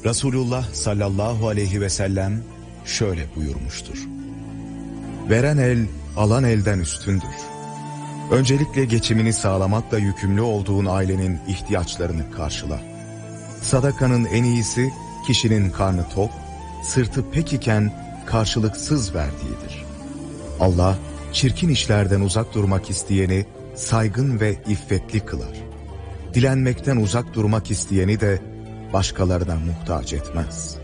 Resulullah sallallahu aleyhi ve sellem şöyle buyurmuştur: Veren el, alan elden üstündür. Öncelikle geçimini sağlamakla yükümlü olduğun ailenin ihtiyaçlarını karşıla. Sadakanın en iyisi, kişinin karnı tok, sırtı pek iken karşılıksız verdiğidir. Allah, çirkin işlerden uzak durmak isteyeni saygın ve iffetli kılar. Dilenmekten uzak durmak isteyeni de başkalarına muhtaç etmez.